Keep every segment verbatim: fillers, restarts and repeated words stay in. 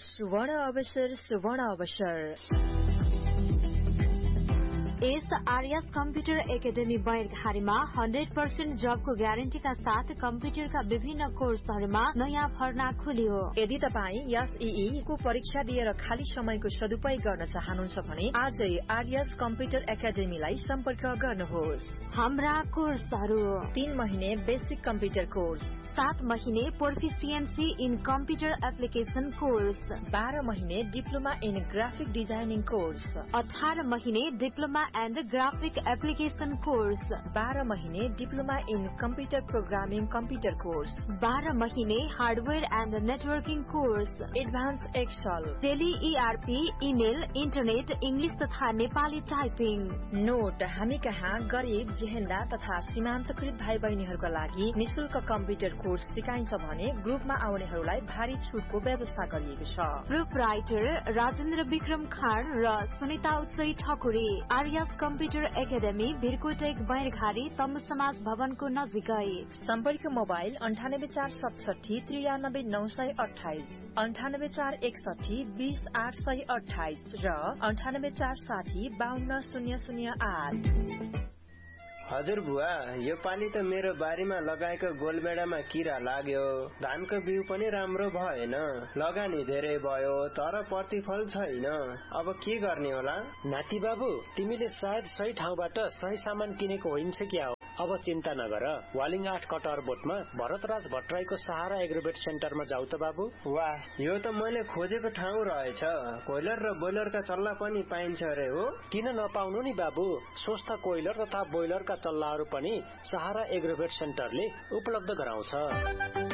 सुवर्ण अवसर सुवर्ण अवसर S आर्यस computer academy बैरघारीमा hundred percent जबको ग्यारेन्टीका साथ कम्प्युटरका विभिन्न कोर्सहरूमा नयाँ भर्ना खुल्यो। यदि तपाईँ एसईई को परीक्षा दिएर खाली समयको सदुपयोग गर्न चाहनुहुन्छ भने आजै आर्यस कम्प्युटर एकाडेमीलाई सम्पर्क गर्नुहोस्। हाम्रा कोर्सहरू तीन महिने बेसिक कम्प्युटर कोर्स, सात महिने प्रोफिसिएन्सी इन कम्प्युटर एप्लिकेशन कोर्स, बाह्र महिने diploma in graphic designing course, अठार महिने diploma and graphic application course, बाह्र महिने diploma in computer programming computer course, बाह्र महिने hardware and networking course, advance Excel, tele ERP, email, internet, English तथा Nepali typing. Note, हामी कहाँ गरीब, जेहेन्दा तथा सीमान्तकृत भाइ बहिनीहरूका लागि निशुल्क कम्प्युटर कोर्स सिकाइन्छ भने ग्रुपमा आउनेहरूलाई भारी छुटको व्यवस्था गरिएको छ। प्रोपराइटर राजेन्द्र विक्रम खान र सुनिता उच्चै ठकुरी। आर्यस कम्प्युटर एकाडेमी भिरकोटेक बैरघारी तम समाज भवनको नजिकै। सम्पर्क मोबाइल अन्ठानब्बे चार सतसठी त्रियानब्बे नौ सय अठाइस, अन्ठानब्बे चार एकसठी बीस आठ सय अठाइस र अन्ठानब्बे चार साठी बाहन्न शून्य शून्य आठ। हजुर बुवा, यो पाली त मेरो बारीमा लगाएको गोलमेडामा किरा लाग्यो, धानको बिउ पनि राम्रो भएन, लगानी धेरै भयो तर प्रतिफल छैन, अब के गर्ने होला? नाति बाबु, तिमीले सायद सही ठाउँबाट सही सामान किनेको होइन्छ क्या हो। अब चिन्ता नगर, वालिङ आठ कटहर बोटमा भरतराज भट्टराईको सहारा एग्रोवेट सेन्टरमा जाऊ त बाबु। वाह, यो त मैले खोजेको ठाउँ रहेछ। कोइलर र बोइलरका चल्ला पनि पाइन्छ अरे हो? किन नपाउनु नि बाबु, स्वस्थ कोइलर तथा बोइलरका चल्लाहरू पनि सहारा एग्रोवेट सेन्टरले उपलब्ध गराउँछ।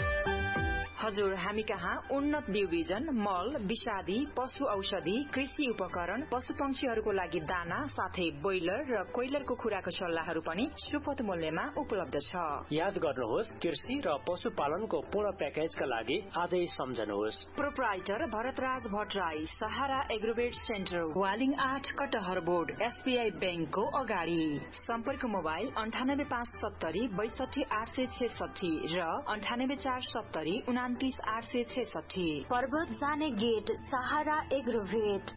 हजुर, हामी कहाँ उन्नत बिउ बिजन, मल, विषादी, पशु औषधि, कृषि उपकरण, पशु पंक्षीहरूको लागि दाना साथै बोइलर र कोइलरको खुराको चल्लाहरू पनि सुपथ मूल्यमा उपलब्ध छ। याद गर्नुहोस्, कृषि र पशुपालनको पूर्ण प्याकेजका लागि आजै सम्झनुहोस्। प्रोपराइटर भरतराज भट्टराई, सहारा एग्रोवेट सेन्टर, वालिङ आठ कटहर बोर्ड, एसबीआई ब्याङ्कको अगाडि। सम्पर्क मोबाइल अन्ठानब्बे पाँच सत्तरी बैसठी आठ सय छेसठी र अन्ठानब्बे चार सत्तरी उना आठ सय छेसठी। पर्वत जाने गेट सहारा एग्रोवेट।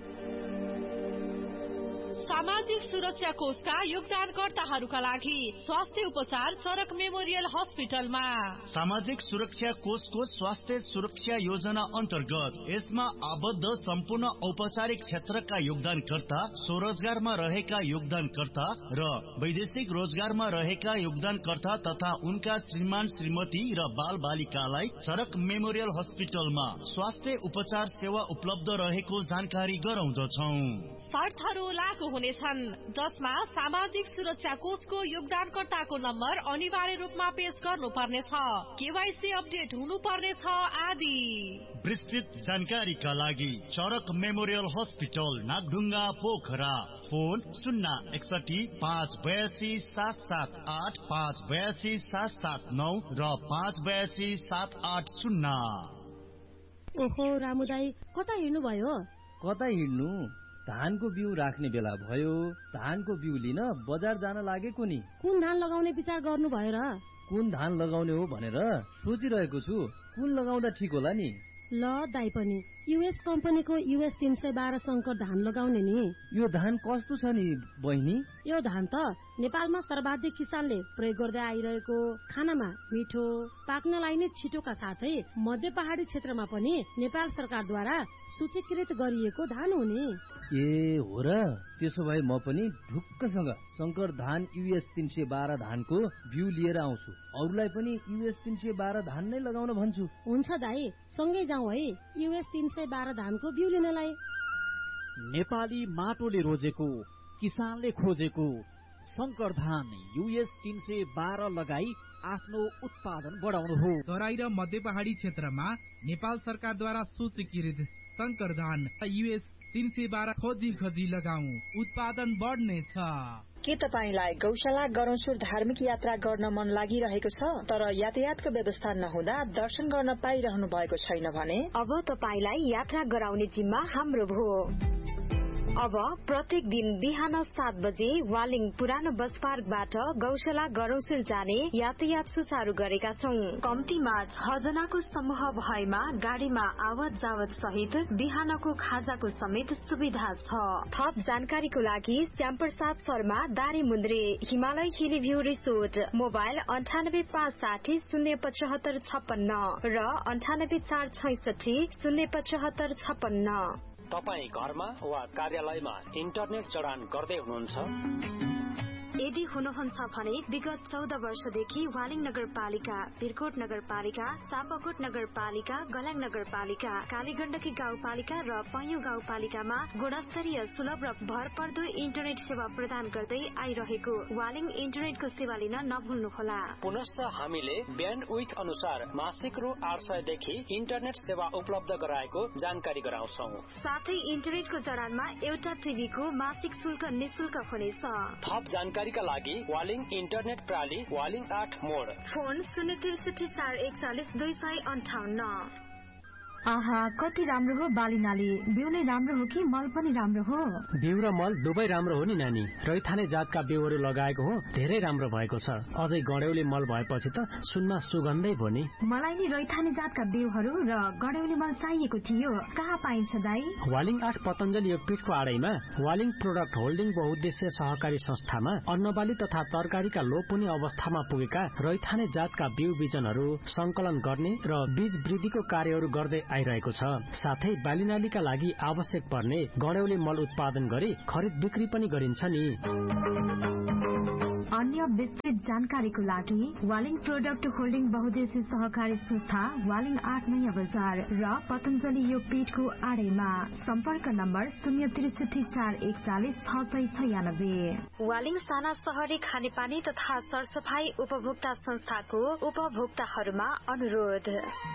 सामाजिक सुरक्षा कोषका योगदानकर्ताहरूका लागि स्वास्थ्य उपचार चरक मेमोरियल हस्पिटलमा। सामाजिक सुरक्षा कोषको स्वास्थ्य सुरक्षा योजना अन्तर्गत यसमा आबद्ध सम्पूर्ण औपचारिक क्षेत्रका योगदानकर्ता, स्वरोजगारमा रहेका योगदानकर्ता र वैदेशिक रोजगारमा रहेका योगदानकर्ता तथा उनका श्रीमान श्रीमती र बाल बालिकालाई चरक मेमोरियल हस्पिटलमा स्वास्थ्य उपचार सेवा उपलब्ध रहेको जानकारी गराउँदछौं। शर्तहरू लागू हुनेछन्, जसमा सामाजिक सुरक्षा कोषको योगदानकर्ताको नम्बर अनिवार्य रूपमा पेश गर्नुपर्नेछ, केवाईसी अपडेट हुनुपर्नेछ आदि। विस्तृत जानकारीका लागि चरक memorial hospital Nagdhunga Pokhara, phone शून्य एकसठी पाँच बयासी सात सात आठ, पाँच बयासी सात सात नौ र पाँच बयासी सात आठ शून्य। ओहो रामु दाई, कता हिँड्नु भयो? कता हिँड्नु, धानको बिउ राख्ने बेला भयो, धानको बिउ लिन बजार जान लागेको नि। कुन धान लगाउने विचार गर्नु भयो र? कुन धान लगाउने हो भनेर सोचिरहेको छु, कुन लगाउँदा ठिक होला नि? ल दाई पनि युएस कम्पनीको युएस तीन सय बाह्र शंकर धान लगाउने नि। यो धान कस्तो छ नि बहिनी? यो धान त नेपालमा सर्वाधिक किसानले प्रयोग गर्दै आइरहेको, खानामा मिठो, पाक्नलाई नै छिटोका साथै मध्य पहाडी क्षेत्रमा पनि नेपाल सरकारद्वारा सूचीकृत गरिएको धान हो नि। ए हो र, त्यसो भए म पनि ढुक्कसँग शंकर धान युएस तीन सय बाह्र धानको बिउ लिएर आउँछु, अरूलाई पनि युएस तीन सय बाह्र धान नै लगाउन भन्छु। हुन्छ दाई, सँगै जाउँ है युएस तीन सय बाह्र धानको बिउ लिनलाई। नेपाली माटोले रोजेको, किसानले खोजेको शंकर धान युएस तीन सय बाह्र लगाई आफ्नो उत्पादन बढाउनु हो। तराई र मध्य पहाडी क्षेत्रमा नेपाल सरकारद्वारा सूचीकृत शंकर धान युएस तीन सय बाह्र खोजी खोजी लगाऊ, उत्पादन बढ्नेछ। के तपाईलाई गौशाला गरौसुर धार्मिक यात्रा गर्न मन लागिरहेको छ तर यातायातको व्यवस्था नहुँदा दर्शन गर्न पाइरहनु भएको छैन भने अब तपाईलाई यात्रा गराउने जिम्मा हाम्रो भो। अब प्रत्येक दिन बिहान सात बजे वालिङ पुरानो बस पार्कबाट गौशाला गरौसुर जाने यातायात सुचारू गरेका छौं। कम्तीमा छ जनाको समूह भएमा गाडीमा आवत जावत सहित बिहानको खाजाको समेत सुविधा छ। थप जानकारीको लागि श्यामप्रसाद शर्मा दारी मुन्द्रे हिमालय हिली भ्यू रिसोर्ट मोबाइल अन्ठानब्बे पाँच साठी शून्य पचहत्तर छप्पन्न र अन्ठानब्बे चार छैसठी शून्य पचहत्तर छप्पन्न। तपाई घरमा वा कार्यालयमा इन्टरनेट जडान गर्दै हुनुहुन्छ? यदि हुनुहुन्छ भने विगत चौध वर्षदेखि वालिङ नगरपालिका, बिरकोट नगरपालिका, सापकोट नगरपालिका, गलाङ नगरपालिका, कालीगण्डकी गाउँपालिका र पैयुँ गाउँपालिकामा गुणस्तरीय सुलभ र भरपर्दो इन्टरनेट सेवा प्रदान गर्दै आइरहेको वालिङ इन्टरनेटको सेवा लिन नभुल्नुहोला। पुनश्च हामीले ब्यान्डविड्थ अनुसार मासिक रु आठ सय देखि इन्टरनेट सेवा उपलब्ध गराएको जानकारी गराउँछौ। साथै इन्टरनेटको जडानमा एउटा टिभीको मासिक शुल्क निशुल्क हुनेछ। थप जानकारी का लागि वालिङ इन्टरनेट प्रणाली वालिङ आठ मोड फोन शून्य त्रिसठी चार एकचालिस दुई सय अन्ठाउन्न। आहा कति राम्रो हो बाली नाली। बिउ नै राम्रो हो कि मल पनि राम्रो हो? बिउ र मल दुवै राम्रो हो नि नानी। रैथाने जातका बिउहरू लगाएको हो, धेरै राम्रो भएको छ। अझै गड्यौली मल भएपछि त सुनमा सुगन्धै भयो नि। मलाई नि रैथाने जातका बिउहरू र गड्यौली मल चाहिएको थियो। कहाँ पाइन्छ दाई? वालिङ आठ पतञ्जलि योगपीठको आडैमा वालिङ प्रोडक्ट होल्डिङ बहुउद्देश्य सहकारी संस्थामा अन्नबाली तथा तरकारीका लोपुनी अवस्थामा पुगेका रैथाने जातका बिउ बिजनहरू संकलन गर्ने र बीज वृद्धिको कार्यहरू गर्दै आइरहेको छ। साथै बालीनालीका लागि आवश्यक पर्ने गड्यौली मल उत्पादन गरी खरिद बिक्री पनि गरिन्छ नि। अन्य विस्तृत जानकारीको लागि वालिङ प्रोडक्ट होल्डिङ बहुउद्देश्य सहकारी संस्था वालिङ आठ नयाँ बजार र पतञ्जलि योगपीठको आडैमा सम्पर्क नम्बर शून्य त्रिसठी चार एकचालिस छ सय छयानब्बे। वालिङ साना शहरी खानेपानी तथा सरसफाई उपभोक्ता संस्थाको उपभोक्ताहरूमा अनुरोध।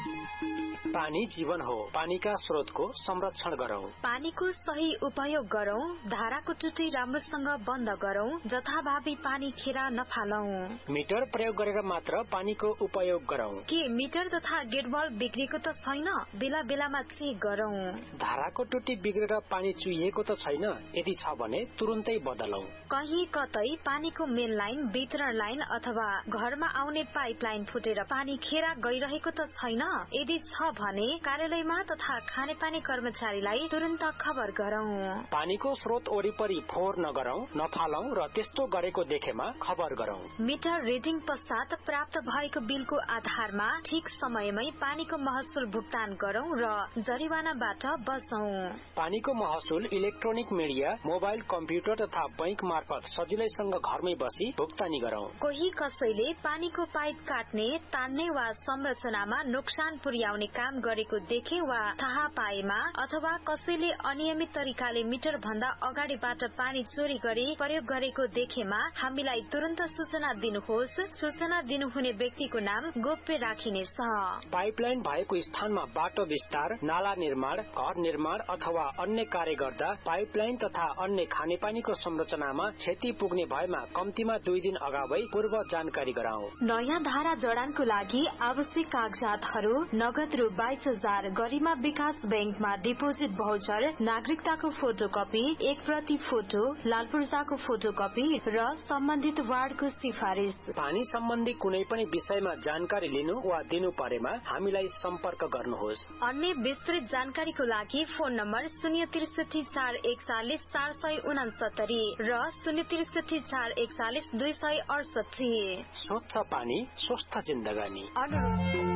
पानी जीवन हो, पानीका स्रोतको संरक्षण गरौं। पानीको सही उपयोग गरौं। धाराको टुटी राम्रोसँग बन्द गरौं। जथाभावी पानी खेरा नफालौं। मिटर प्रयोग गरेर मात्र पानीको उपयोग गरौं। के मिटर तथा गेटबल बिग्रेको त छैन? बेला बेलामा चेक गरौं। धाराको टुटी बिग्रेर पानी चुहिएको त छैन? यदि छ भने तुरुन्तै बदलौं। कहीँ कतै पानीको मेन लाइन, वितरण लाइन अथवा घरमा आउने पाइप लाइन फुटेर पानी खेरा गइरहेको त छैन? यदि छ भने कार्यालयमा तथा खानेपानी कर्मचारीलाई तुरन्त खबर गरौं। पानीको स्रोत वरिपरि फोहोर नगरौं, नफालौं र त्यस्तो गरेको देखेमा खबर गरौं। मिटर रिडिङ पश्चात प्राप्त भएको बिलको आधारमा ठिक समयमै पानीको महसुल भुक्तान गरौं र जरिवानाबाट बचौं। पानीको महसुल इलेक्ट्रोनिक मिडिया, मोबाइल, कम्प्युटर तथा बैंक मार्फत सजिलैसँग घरमै बसी भुक्तानी गरौं। कोही कसैले पानीको पाइप काट्ने, तान्ने वा संरचनामा नोक्सान पुर्याउने काम गरेको देखे वा थाहा पाएमा अथवा कसैले अनियमित तरिकाले मिटर भन्दा अगाडिबाट पानी चोरी गरी प्रयोग गरेको देखेमा हामीलाई तुरन्त सूचना दिनुहोस्। सूचना दिनुहुने व्यक्तिको नाम गोप्य राखिनेछ। पाइपलाइन भएको स्थानमा बाटो विस्तार, नाला निर्माण, घर निर्माण अथवा अन्य कार्य गर्दा पाइपलाइन तथा अन्य खानेपानीको संरचनामा क्षति पुग्ने भएमा कम्तीमा दुई दिन अगावै पूर्व जानकारी गराऊ। नयाँ धारा जडानको लागि आवश्यक कागजातहरू नगद रु बाइस हजार, गरिमा विकास बैंकमा डिपोजिट भाउचर, नागरिकताको फोटोकपी, एक प्रति फोटो, लाल पूर्जाको फोटोकपी र सम्बन्धित वार्डको सिफारिस। पानी सम्बन्धी कुनै पनि विषयमा जानकारी लिनु वा दिनु परेमा हामीलाई सम्पर्क गर्नुहोस्। अन्य विस्तृत जानकारीको लागि फोन नम्बर शून्य त्रिसठी चार एकचालिस चार सय उनासत्तरी र शून्य त्रिसठी चार एकचालिस दुई सय अडसठी। स्वच्छ पानी स्वस्थ जिन्दगानी।